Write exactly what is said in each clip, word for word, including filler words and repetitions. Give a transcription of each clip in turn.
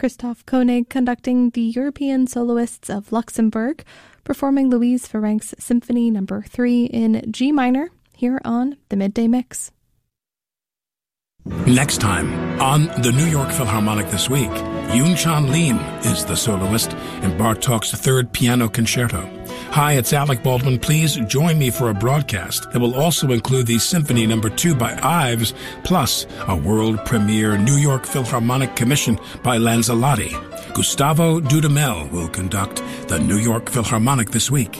Christoph Koenig conducting the European Soloists of Luxembourg, performing Louise Ferenc's Symphony Number three in G minor, here on the Midday Mix. Next time on the New York Philharmonic This Week, Yoon Chan Lim is the soloist in Bartók's Third Piano Concerto. Hi, it's Alec Baldwin. Please join me for a broadcast that will also include the Symphony Number two by Ives, plus a world premiere New York Philharmonic commission by Lanzalotti. Gustavo Dudamel will conduct the New York Philharmonic This Week.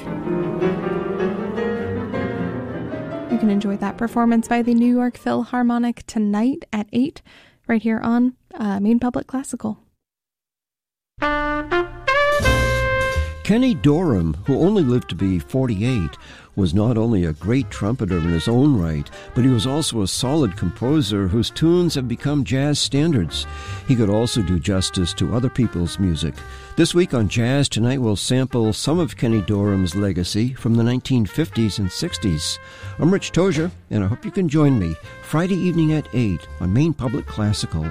You can enjoy that performance by the New York Philharmonic tonight at eight, right here on uh, Maine Public Classical. Kenny Dorham, who only lived to be forty-eight, was not only a great trumpeter in his own right, but he was also a solid composer whose tunes have become jazz standards. He could also do justice to other people's music. This week on Jazz Tonight, we'll sample some of Kenny Dorham's legacy from the nineteen fifties and sixties. I'm Rich Tozier, and I hope you can join me Friday evening at eight on Maine Public Classical.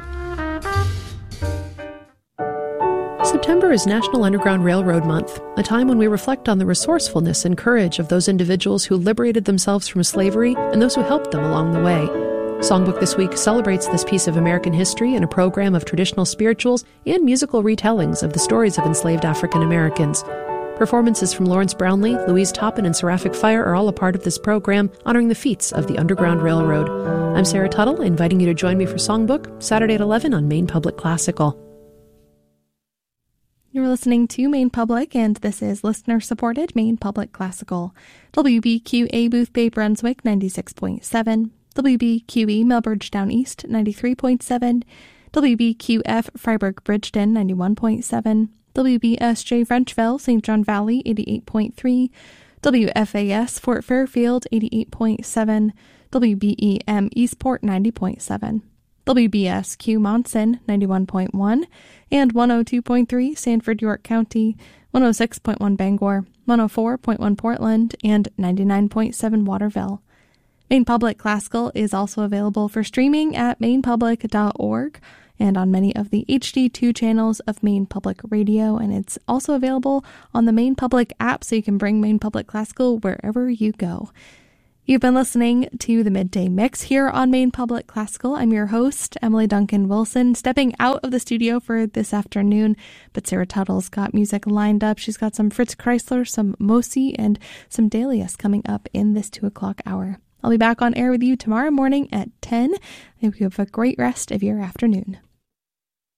September is National Underground Railroad Month, a time when we reflect on the resourcefulness and courage of those individuals who liberated themselves from slavery and those who helped them along the way. Songbook This Week celebrates this piece of American history in a program of traditional spirituals and musical retellings of the stories of enslaved African Americans. Performances from Lawrence Brownlee, Louise Toppin, and Seraphic Fire are all a part of this program, honoring the feats of the Underground Railroad. I'm Sarah Tuttle, inviting you to join me for Songbook, Saturday at eleven on Maine Public Classical. You're listening to Maine Public, and this is listener-supported Maine Public Classical. W B Q A Booth Bay Brunswick, ninety-six point seven. W B Q E Melbridge Down East, ninety-three point seven. W B Q F Freiburg Bridgeton, ninety-one point seven. W B S J Frenchville, Saint John Valley, eighty-eight point three. W F A S Fort Fairfield, eighty-eight point seven. W B E M Eastport, ninety point seven. W B S Q Monson, ninety-one point one, and one oh two point three Sanford, York County, one oh six point one Bangor, one oh four point one Portland, and ninety-nine point seven Waterville. Maine Public Classical is also available for streaming at maine public dot org and on many of the H D two channels of Maine Public Radio, and it's also available on the Maine Public app, so you can bring Maine Public Classical wherever you go. You've been listening to the Midday Mix here on Maine Public Classical. I'm your host, Emily Duncan Wilson, stepping out of the studio for this afternoon, but Sarah Tuttle's got music lined up. She's got some Fritz Kreisler, some Mosi, and some Delius coming up in this two o'clock hour. I'll be back on air with you tomorrow morning at ten. I hope you have a great rest of your afternoon.